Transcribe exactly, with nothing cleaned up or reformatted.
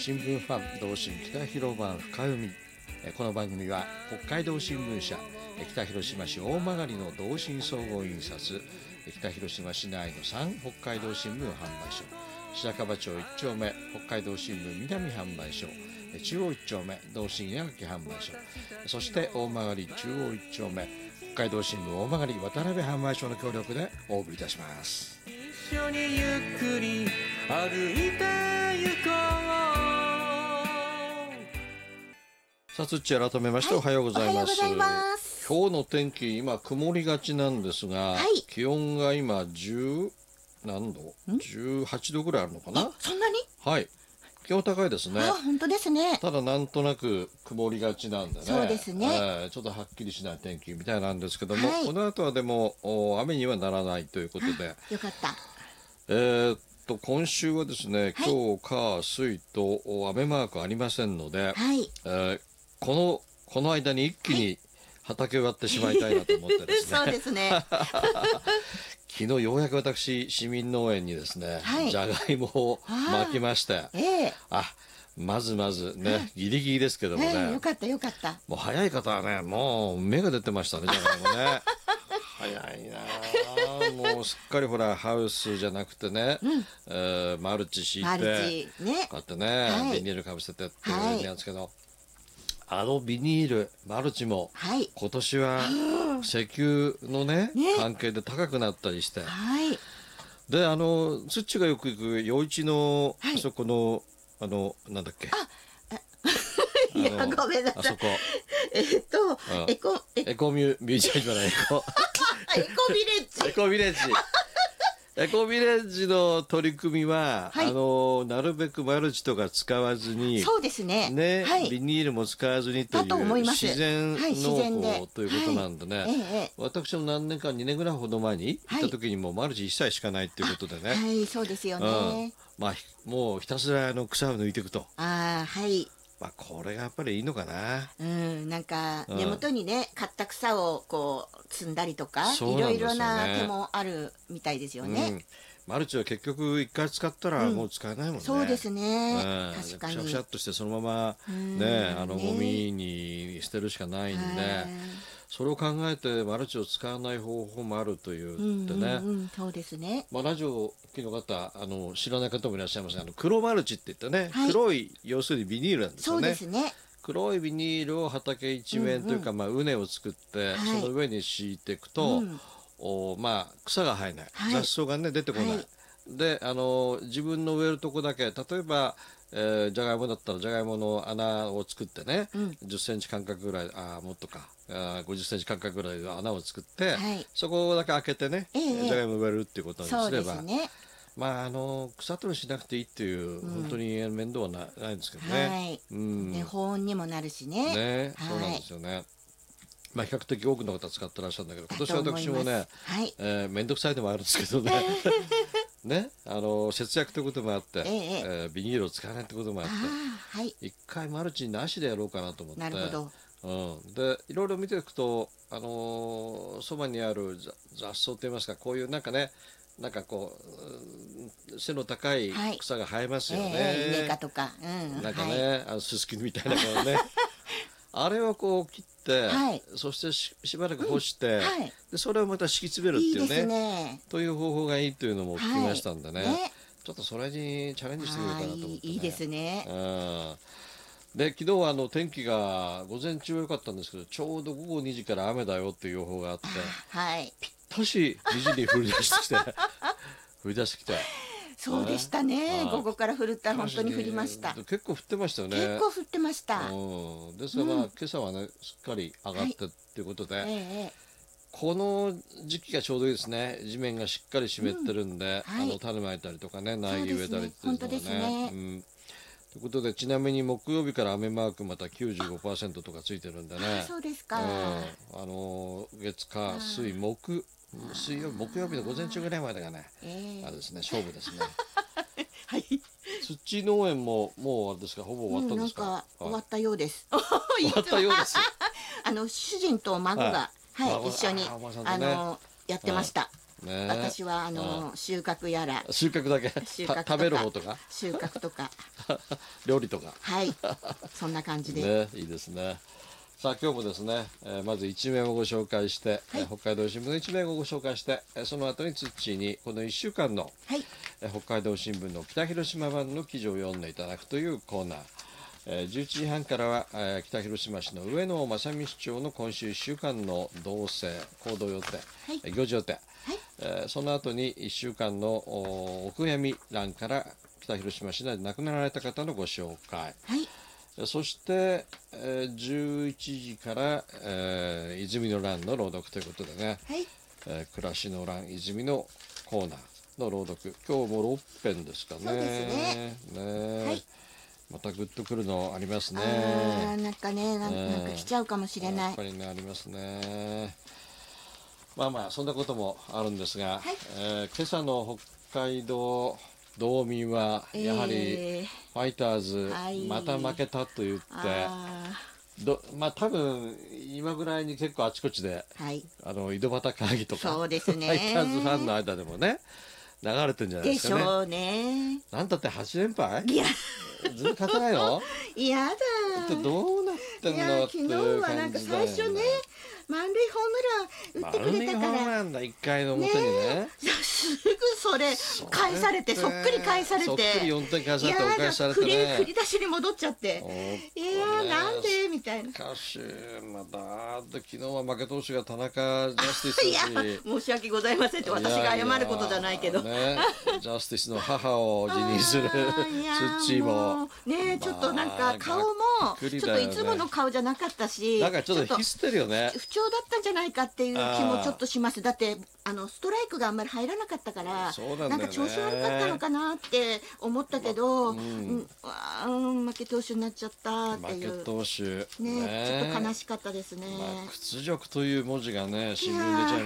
新聞ファン同心北広版深読み。この番組は北海道新聞社北広島市大曲の同心総合印刷、北広島市内のさん北海道新聞販売所、白樺町いっ丁目北海道新聞南販売所、中央いっ丁目同心稲垣販売所、そして大曲中央いっ丁目北海道新聞大曲渡辺販売所の協力でお送りいたします。 一緒にゆっくり歩いてゆこう。 さあ、つっち改めまして、はい、おはようございます。 おはようございます。 今日の天気、今曇りがちなんですが、 はい、 気温が今じゅう何度 ?じゅうはち 度ぐらいあるのかな。 そんなに？ はい。気温高いですね。 あ、本当ですね。 ただなんとなく曇りがちなんでね。 そうですね。 えー、ちょっとはっきりしない天気みたいなんですけども、 はい、 この後はでも雨にはならないということで。 よかった。 えー、っと今週はですね、はい、今日火水と雨マークありませんので、 はい、 えー、このこの間に一気に畑をやってしまいたいなと思ってですね。 そうですね。 昨日ようやく私市民農園にですね、 はい、 じゃがいもを巻きまして、 えー、 あまずまずね、ギリギリですけどもね、えー、よかったよかった。 もう早い方はね、もう芽が出てましたね、じゃがいもね。早いな、もうすっかりほらハウスじゃなくてね、うん、えー、マルチ敷いて、 マルチね、 こうやってね、はい、ビニールかぶせてっていうやつけど、はい、あのビニールマルチも、はい、今年は石油の ね, ね関係で高くなったりして、 はい、 であの土がよく行く余市の、はい、そこのあのなんだっけ、 あいやごめんなさい、 あそこえー、っとエコエコミュージアムじゃないエコエコビレッジエコビレッジエコビレッジの取り組みは、はい、あのなるべくマルチとか使わずに、 そうですね、 ね、 はい、 ビニールも使わずにという自然農法ということなんでね、はい、ええ、私も何年かにねんぐらいほど前に行った時にもマルチ一切しかないということでね、 はい、そうですよね、 うん、まあ、もうひたすらあの草を抜いていくと、 あ、はい、 まあ、これがやっぱりいいのかな。 うん、なんか根元にね、うん、刈った草をこう積んだりとか、 ね、 いろいろな手もあるみたいですよね、うん、 マルチは結局一回使ったらもう使えないもんね、うん、 そうですね、 うん、 確かにくしゃくしゃっとしてそのままね、あのゴミに捨てるしかないんで、それを考えてマルチを使わない方法もあるというってね、 うんうんうん、そうですね、 まあ、ラジオ機の方あの知らない方もいらっしゃいますが、あの黒マルチって言ってね、はい、黒い要するにビニールなんですよね。 そうですね、 黒いビニールを畑一面というか、うんうん、まあ、畝を作って、はい、その上に敷いていくと、うん、おまあ、草が生えない、はい、雑草が、ね、出てこない、はい、であの自分の植えるとこだけ、例えば、えー、じゃがいもだったらじゃがいもの穴を作ってね、うん、じゅっセンチ間隔ぐらい、あもっとかあごじゅっセンチ間隔ぐらいの穴を作って、はい、そこだけ開けてね、えー、じゃがいも植えるっていうことにすれば、ね、まあ、あの草取りしなくていいっていう、うん、本当に面倒は な, ないんですけどね、 はい、うん、ね、保温にもなるしね、 ね、はい、そうなんですよね。まあ、比較的多くの方使ってらっしゃるんだけど、今年私もね、はい、えー、めんどくさいのもあるんですけどねね、あの節約ということもあって、えーえー、ビニールを使わないということもあって、 はい、 一回マルチなしでやろうかなと思って、 なるほど、 うん、でいろいろ見ていくと、あのー、そばにある雑草といいますか、こういうなんかね、なんかこう背の高い草が生えますよね、はい、 えー、イネ科とか、うん、 なんかね、はい、あのススキみたいなのねあれをこう切って、はい、そして し, しばらく干して、うん、はい、でそれをまた敷き詰めるっていう ね, いいですねという方法がいいというのも聞きましたんでね、はい、ね、ちょっとそれにチャレンジしてみようかなと思って、ね、 いいですね、 うん、で昨日はあの天気が午前中は良かったんですけど、ちょうどごごにじから雨だよっていう予報があって、 はい、 ぴったしにじに降り出してきて降り出してきて、 そうでしたね、午後から降るって本当に降りました。 結構降ってましたよね。 結構降ってました、 うん、ですが、まあ、うん、今朝はねすっかり上がってっていうことで、はい、ええ、この時期がちょうどいいですね。地面がしっかり湿ってるんで、うん、はい、あの種まいたりとかね、苗木植えたりっていうのがね、ね、うん、ということで、ちなみに木曜日から雨マークまた きゅうじゅうごパーセント とかついてるんでね、 あ、そうですか、 うん、あの月火水木水曜日木曜日の午前中ぐらいまでがね、えー、あれですね、勝負ですねはい、 土農園ももうあれですか、ほぼ終わったんですか。 うん、なんか終わったようです。 終わったようです。 あの主人と孫が、はい、はい、一緒に、ね、あのやってました。 ね、 私はあの収穫やら収穫だけ収穫とか食べる方とか収穫とか料理とかはいそんな感じで、 ね、いいですね。さあ今日もですね、えーまず一面をご紹介して、 はいえー北海道新聞の一面をご紹介してえーその後にツッチーにこのいっしゅうかんの、 はいえー北海道新聞の北広島版の記事を読んでいただくというコーナー、えーじゅういちじはんからは、えー北広島市の上野正美市長の今週いっしゅうかんの動静行動予定、えー行事予定、えーその後にいっしゅうかんのおお悔やみ欄から北広島市内で亡くなられた方のご紹介、 はいそして、えーじゅういちじから、えー泉の欄の朗読ということでね、 はいえー暮らしの欄泉のコーナーの朗読、今日もろっぺんですかね。 そうですねえはいまたグッとくるのありますね。 あーなんかねなんうんなんか来ちゃうかもしれないやっぱりねありますね。まあまあそんなこともあるんですが、 はいえー今朝の北海道道民はやはりえーファイターズはいまた負けたと言って、 あどまあ多分今ぐらいに結構あちこちでーはいあの井戸端会議とかそうですねファイターズファンの間でもね流れてるんじゃないでかね。 ですしょうねなんだってはち連敗いやずっと勝てないのやだってどうなってんいやのって昨日いうはなんか感じだよね。 最初ね満塁ホームラン打ってくれたか満塁ホームらランだいっかいの表にねすぐそれ返されてそっくり返されてそっくりよんてん返されてお返しされて振り振ねり出しに戻っちゃっておっいやーなんでみたいなしかしまだって昨日は負け投手が田中ジャスティスいやし申し訳ございませんって私が謝ることじゃないけどいやいやね、ジャスティスの母を辞任するスあーいやーッチーもうねちょっとなんか顔もがっくりちょっだよねといつもの顔じゃなかったしなんかちょっとヒステるよね。 不調だったんじゃないかっていう気もちょっとします。だってあのストライクがあんまり入らなかったからそうなんだよねなんか調子悪かったのかなって思ったけど、 うんうんわーうん負け投手になっちゃったって負けいう投手ねちょっと悲しかったですね。 まあ、屈辱という文字がね新聞に出ちゃい